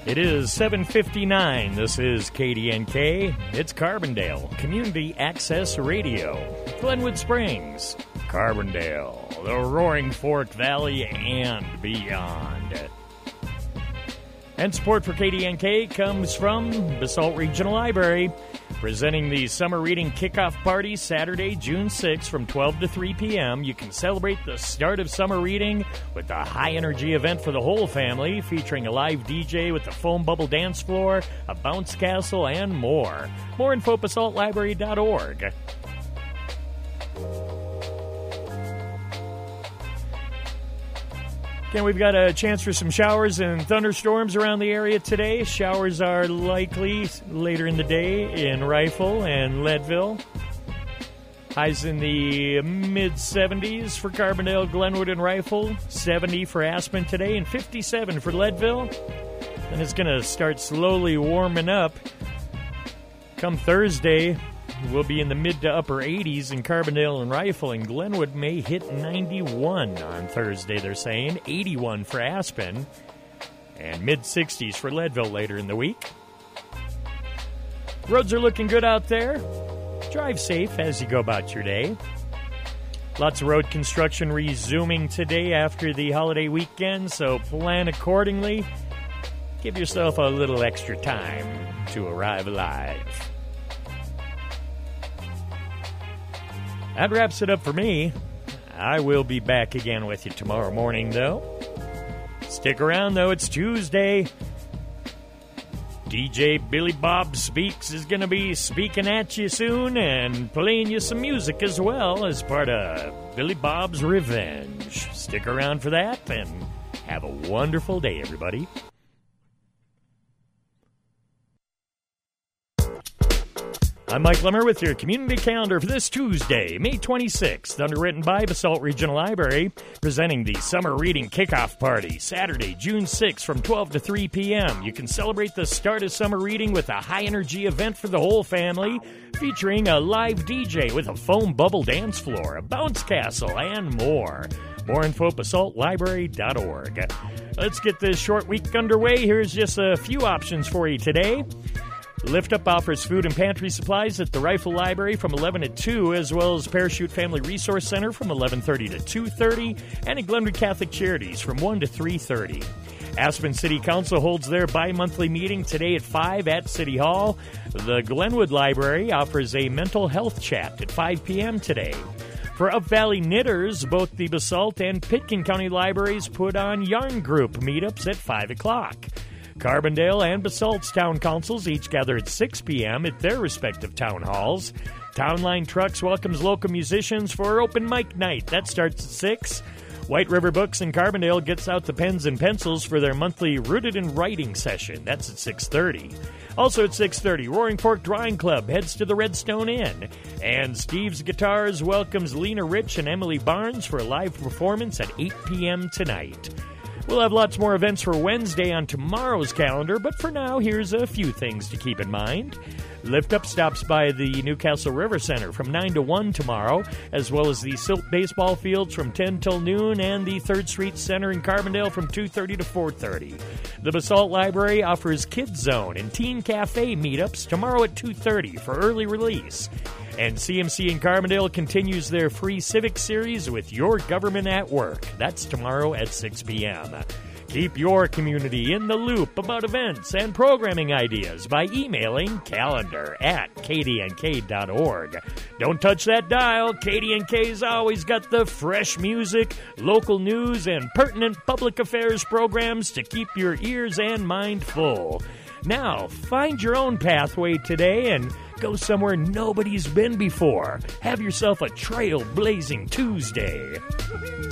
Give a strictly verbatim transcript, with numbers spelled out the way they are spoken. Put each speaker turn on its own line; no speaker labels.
It is seven fifty-nine. This is K D N K. It's Carbondale, Community Access Radio. Glenwood Springs, Carbondale, the Roaring Fork Valley, and beyond. And support for K D N K comes from Basalt Regional Library, presenting the Summer Reading Kickoff Party Saturday, June sixth from twelve to three p.m. You can celebrate the start of summer reading with a high-energy event for the whole family, featuring a live D J with a foam bubble dance floor, a bounce castle, and more. More info at basalt library dot org. Again, we've got a chance for some showers and thunderstorms around the area today. Showers are likely later in the day in Rifle and Leadville. Highs in the mid seventies for Carbondale, Glenwood, and Rifle. seventy for Aspen today and fifty-seven for Leadville. Then it's going to start slowly warming up. Come Thursday, we'll be in the mid to upper eighties in Carbondale and Rifle, and Glenwood may hit ninety-one on Thursday, they're saying. eighty-one for Aspen, and mid sixties for Leadville later in the week. Roads are looking good out there. Drive safe as you go about your day. Lots of road construction resuming today after the holiday weekend, so plan accordingly. Give yourself a little extra time to arrive alive. That wraps it up for me. I will be back again with you tomorrow morning, though. Stick around, though. It's Tuesday. D J Billy Bob Speaks is going to be speaking at you soon and playing you some music as well as part of Billy Bob's Revenge. Stick around for that and have a wonderful day, everybody. I'm Mike Lemmer with your community calendar for this Tuesday, May twenty-sixth, underwritten by Basalt Regional Library, presenting the Summer Reading Kickoff Party, Saturday, June sixth from twelve to three p.m. You can celebrate the start of summer reading with a high-energy event for the whole family, featuring a live D J with a foam bubble dance floor, a bounce castle, and more. More info at basalt library dot org. Let's get this short week underway. Here's just a few options for you today. Lift Up offers food and pantry supplies at the Rifle Library from eleven to two, as well as Parachute Family Resource Center from eleven thirty to two thirty, and at Glenwood Catholic Charities from one to three thirty. Aspen City Council holds their bi-monthly meeting today at five at City Hall. The Glenwood Library offers a mental health chat at five p.m. today. For Up Valley knitters, both the Basalt and Pitkin County Libraries put on yarn group meetups at five o'clock. Carbondale and Basalt's town councils each gather at six p.m. at their respective town halls. Townline Trucks welcomes local musicians for open mic night. That starts at six. White River Books in Carbondale gets out the pens and pencils for their monthly Rooted in Writing session. That's at six thirty. Also at six thirty, Roaring Fork Drawing Club heads to the Redstone Inn. And Steve's Guitars welcomes Lena Rich and Emily Barnes for a live performance at eight p.m. tonight. We'll have lots more events for Wednesday on tomorrow's calendar, but for now, here's a few things to keep in mind. Lift Up stops by the Newcastle River Center from nine to one tomorrow, as well as the Silt Baseball Fields from ten till noon, and the third Street Center in Carbondale from two thirty to four thirty. The Basalt Library offers Kids Zone and Teen Cafe meetups tomorrow at two thirty for early release. And C M C in Carbondale continues their free civic series with Your Government at Work. That's tomorrow at six p.m. Keep your community in the loop about events and programming ideas by emailing calendar at k d n k dot org. Don't touch that dial. K D N K's always got the fresh music, local news, and pertinent public affairs programs to keep your ears and mind full. Now, find your own pathway today and go somewhere nobody's been before. Have yourself a trailblazing Tuesday.